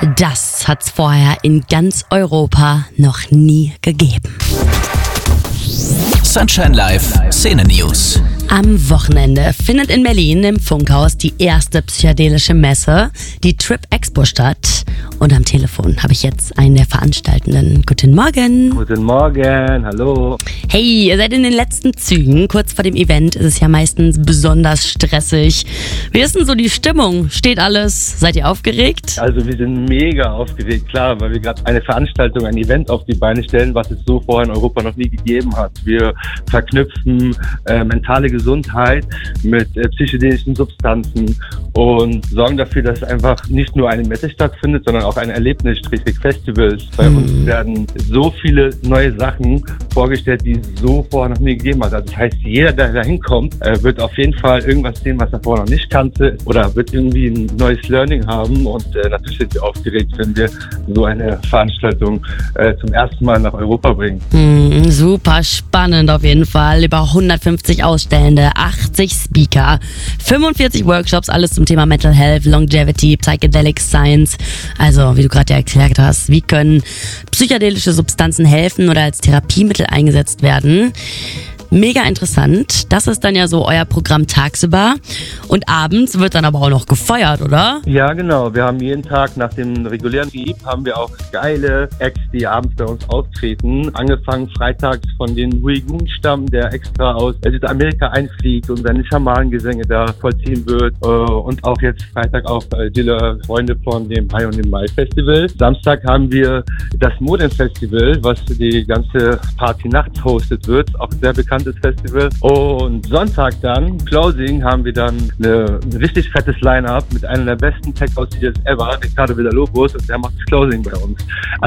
Das hat's vorher in ganz Europa noch nie gegeben. Sunshine Live Szene News. Am Wochenende findet in Berlin im Funkhaus die erste psychedelische Messe, die Trip Expo, statt. Und am Telefon habe ich jetzt einen der Veranstaltenden. Guten Morgen. Guten Morgen, hallo. Hey, ihr seid in den letzten Zügen. Kurz vor dem Event ist es ja meistens besonders stressig. Wie ist denn so die Stimmung? Steht alles? Seid ihr aufgeregt? Also wir sind mega aufgeregt, klar, weil wir gerade eine Veranstaltung, ein Event auf die Beine stellen, was es so vorher in Europa noch nie gegeben hat. Wir verknüpfen mentale Gesundheit mit psychedelischen Substanzen und sorgen dafür, dass einfach nicht nur eine Messe stattfindet, sondern auch ein Erlebnis, Festivals. Bei uns werden so viele neue Sachen vorgestellt, die es so vorher noch nie gegeben hat. Also das heißt, jeder, der da hinkommt, wird auf jeden Fall irgendwas sehen, was er vorher noch nicht kannte, oder wird irgendwie ein neues Learning haben. Und natürlich sind wir aufgeregt, wenn wir so eine Veranstaltung zum ersten Mal nach Europa bringen. Super spannend auf jeden Fall. Über 150 Ausstellende, 80 Speaker, 45 Workshops, alles zum Thema Mental Health, Longevity, Psychedelic Science. Also, wie du gerade ja erklärt hast, wie können psychedelische Substanzen helfen oder als Therapiemittel eingesetzt werden? Mega interessant. Das ist dann ja so euer Programm tagsüber. Und abends wird dann aber auch noch gefeiert, oder? Ja, genau. Wir haben jeden Tag nach dem regulären Betrieb haben wir auch geile Acts, die abends bei uns auftreten. Angefangen freitags von den Huigun-Stamm, der extra aus Südamerika einfliegt und seine Schamanengesänge da vollziehen wird. Und auch jetzt Freitag auch die Freunde von dem Mai und dem Mai Festival. Samstag haben wir das Modern Festival, was die ganze Party nachts hostet wird. Auch sehr bekannt Festival. Und Sonntag dann, Closing, haben wir dann ein richtig fettes Line-Up mit einem der besten Tech-House-DJs ever, Ricardo Villalobos, und der macht das Closing bei uns.